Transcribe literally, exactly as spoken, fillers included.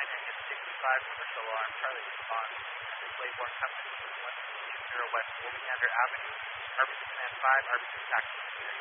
nine, engine sixty-five, commercial alarm, Charlie response. This is Laybourne Company, one two zero West Oleander Avenue, R B C Command five, R B C Taxi.